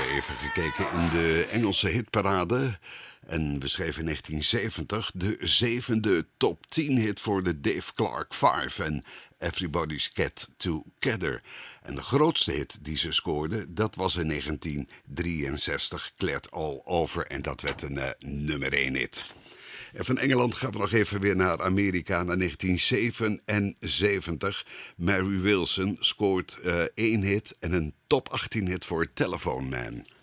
even gekeken in de Engelse hitparade. En we schreven in 1970 de 7e top 10 hit voor de Dave Clark 5 en Everybody's Get Together. En de grootste hit die ze scoorde, dat was in 1963, Glad All Over. En dat werd een nummer 1 hit. En van Engeland gaan we nog even weer naar Amerika, naar 1977. Mary Wilson scoort 1 hit en een top 18 hit voor Telephone Man.